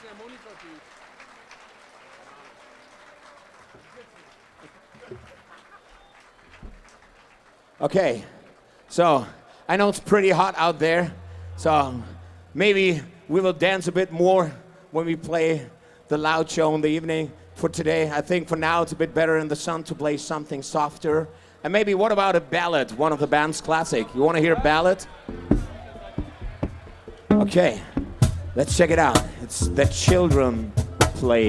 Okay, so I know it's pretty hot out there, so maybe we will dance a bit more when we play the loud show in the evening. For today, I think for now it's a bit better in the sun to play something softer. And maybe what about a ballad, one of the band's classic? You want to hear a ballad? Okay, let's check it out. It's The Children Play.